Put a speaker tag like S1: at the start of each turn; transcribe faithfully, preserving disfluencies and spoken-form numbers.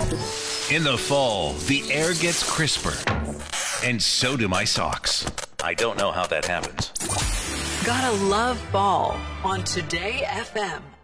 S1: In the fall, the air gets crisper, and so do my socks. I don't know how that happens.
S2: Gotta love fall on Today F M.